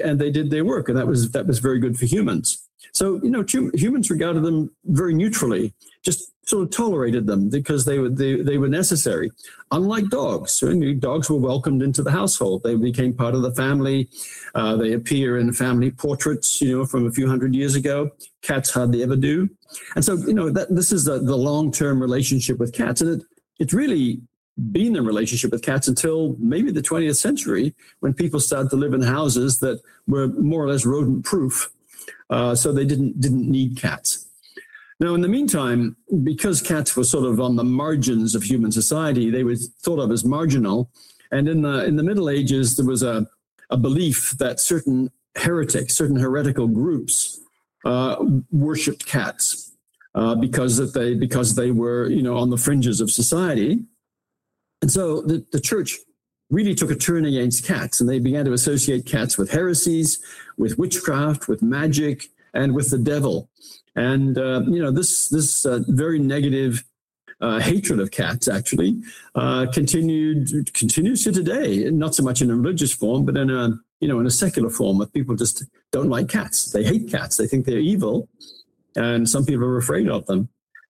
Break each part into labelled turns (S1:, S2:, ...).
S1: they did their work, and that was very good for humans. So, humans regarded them very neutrally, just sort of tolerated them because they were necessary. Unlike dogs, so dogs were welcomed into the household. They became part of the family. They appear in family portraits, from a few hundred years ago. Cats hardly ever do. And so, this is the long-term relationship with cats. And it's really been the relationship with cats until maybe the 20th century, when people started to live in houses that were more or less rodent-proof. So they didn't need cats. Now, in the meantime, because cats were sort of on the margins of human society, they were thought of as marginal. And in the Middle Ages, there was a belief that certain heretical groups worshipped cats because they were, on the fringes of society. And so the church really took a turn against cats, and they began to associate cats with heresies, with witchcraft, with magic, and with the devil. And this very negative hatred of cats actually continues to today. Not so much in a religious form, but in a secular form, where people just don't like cats. They hate cats. They think they're evil, and some people are afraid of them.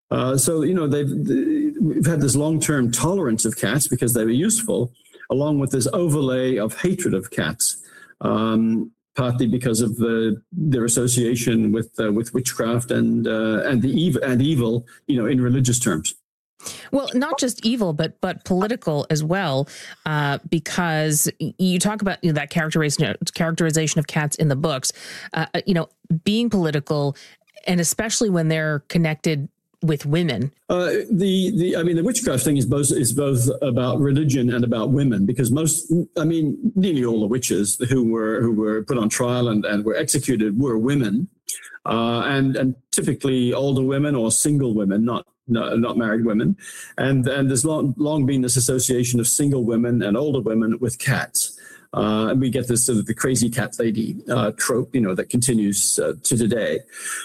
S1: We've had this long-term tolerance of cats because they were useful, along with this overlay of hatred of cats, partly because of their association with witchcraft and evil, in religious terms.
S2: Well, not just evil, but political as well, because you talk about that characterization of cats in the books, being political, and especially when they're connected with women. The witchcraft thing is both about religion and about women, because nearly all the witches who were put on trial and were executed were women, and typically older women or single women, not married women, and there's long been this association of single women and older women with cats. And we get this sort of the crazy cat lady trope, that continues to today.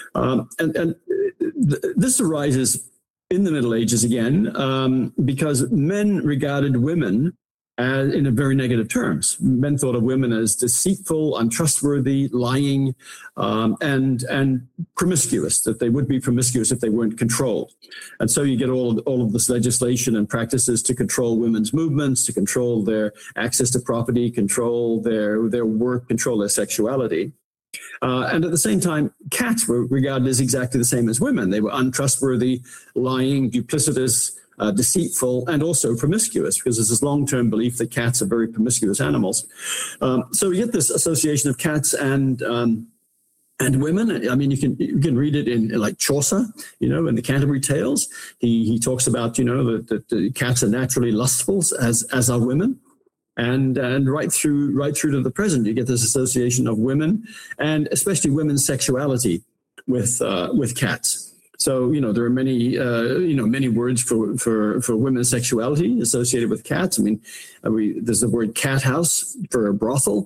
S2: This arises in the Middle Ages again, because men regarded women in a very negative terms. Men thought of women as deceitful, untrustworthy, lying, and promiscuous, that they would be promiscuous if they weren't controlled. And so you get all of this legislation and practices to control women's movements, to control their access to property, control their work, control their sexuality. And at the same time, cats were regarded as exactly the same as women. They were untrustworthy, lying, duplicitous, deceitful, and also promiscuous, because there's this long-term belief that cats are very promiscuous animals. So you get this association of cats and women. I mean, you can read it in like Chaucer, in the Canterbury Tales. He talks about, that the cats are naturally lustful, as are women. And right through to the present, you get this association of women, and especially women's sexuality with cats. So there are many words for women's sexuality associated with cats. I mean, there's the word cat house for a brothel,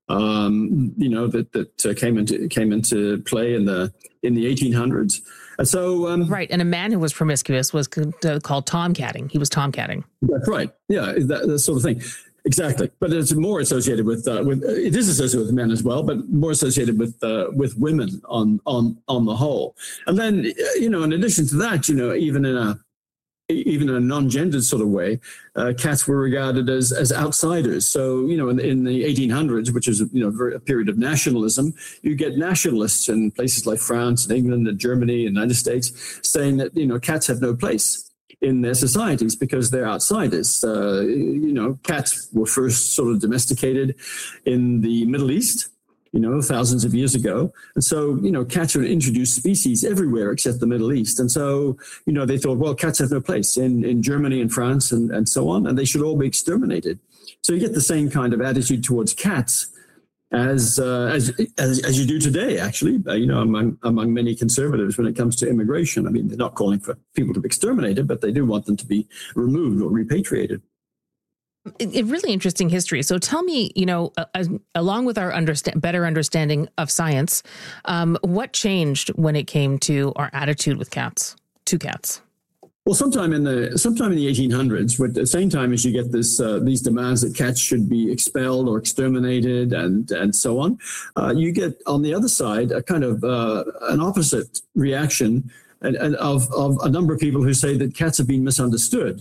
S2: that came into play in the 1800s. And so right, and a man who was promiscuous was called tomcatting. He was tomcatting.
S1: That's right. Yeah, that sort of thing. Exactly, but it's more associated with it is associated with men as well, but more associated with women on the whole. And then in addition to that, even in a non-gendered sort of way, cats were regarded as outsiders. So in the 1800s, which is a period of nationalism, you get nationalists in places like France and England and Germany and the United States saying that cats have no place in their societies because they're outsiders. Cats were first sort of domesticated in the Middle East, thousands of years ago. And so, cats are an introduced species everywhere except the Middle East. And so, they thought, well, cats have no place in Germany and France and so on, and they should all be exterminated. So you get the same kind of attitude towards cats as you do today, actually, among many conservatives when it comes to immigration. I mean, they're not calling for people to be exterminated, but they do want them to be removed or repatriated.
S2: A really interesting history. So tell me, along with our better understanding of science, what changed when it came to our attitude with cats, to cats?
S1: Well, sometime in the 1800s, at the same time as you get these demands that cats should be expelled or exterminated and so on, you get on the other side a kind of an opposite reaction of a number of people who say that cats have been misunderstood.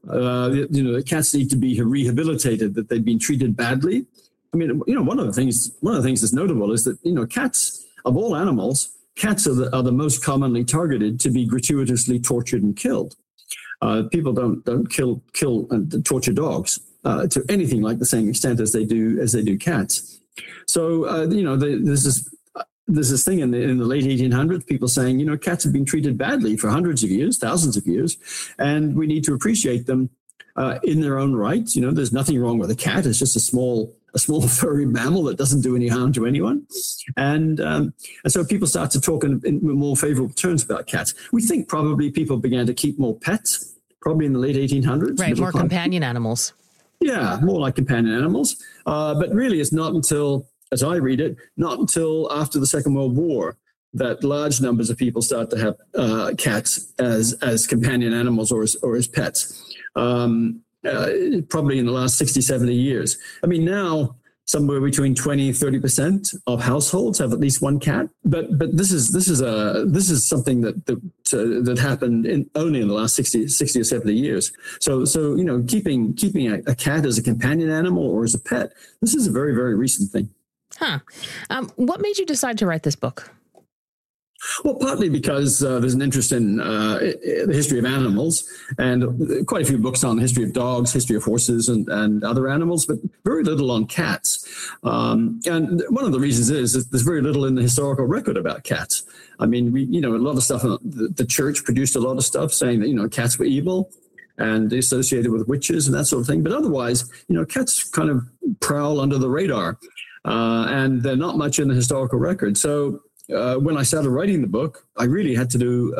S1: That cats need to be rehabilitated, that they've been treated badly. I mean, one of the things that's notable is that cats, of all animals, cats are the most commonly targeted to be gratuitously tortured and killed. People don't kill and torture dogs to anything like the same extent as they do cats. So there's this thing in the late 1800s, people saying cats have been treated badly for hundreds of years, thousands of years, and we need to appreciate them in their own right. There's nothing wrong with a cat. It's just a small furry mammal that doesn't do any harm to anyone. And so people start to talk in more favorable terms about cats. We think probably people began to keep more pets, probably in the late 1800s.
S3: Right, more companion animals.
S1: Yeah, more like companion animals. But really it's not until, as I read it, not until after the Second World War that large numbers of people start to have cats as companion animals or as pets. Probably in the last 60, 70 years. I mean, now somewhere between 20 and 30% of households have at least one cat. But this is something that happened only in the last 60 or 70 years. So keeping a cat as a companion animal or as a pet, this is a very, very recent thing.
S3: Huh. What made you decide to write this book?
S1: Well, partly because there's an interest in the history of animals, and quite a few books on the history of dogs, history of horses, and other animals, but very little on cats. And one of the reasons is that there's very little in the historical record about cats. I mean, a lot of stuff. The church produced a lot of stuff saying that cats were evil and associated with witches and that sort of thing. But otherwise, cats kind of prowl under the radar, and they're not much in the historical record. So when I started writing the book, I really had to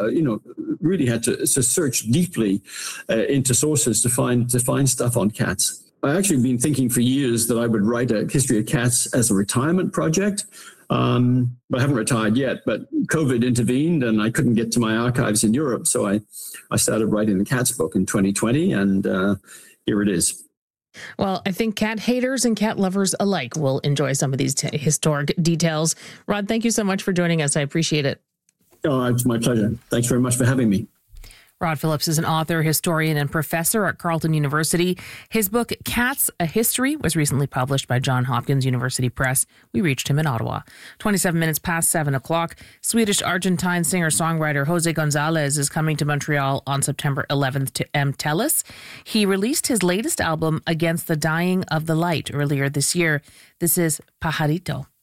S1: to search deeply into sources to find stuff on cats. I actually been thinking for years that I would write a history of cats as a retirement project, but I haven't retired yet. But COVID intervened, and I couldn't get to my archives in Europe, so I started writing the cats book in 2020, and here it is.
S3: Well, I think cat haters and cat lovers alike will enjoy some of these historic details. Rod, thank you so much for joining us. I appreciate it.
S1: Oh, it's my pleasure. Thanks very much for having me.
S3: Rod Phillips is an author, historian, and professor at Carleton University. His book, Cats, A History, was recently published by Johns Hopkins University Press. We reached him in Ottawa. 27 minutes past 7 o'clock. Swedish-Argentine singer-songwriter Jose Gonzalez is coming to Montreal on September 11th to MTELUS. He released his latest album, Against the Dying of the Light, earlier this year. This is Pajarito.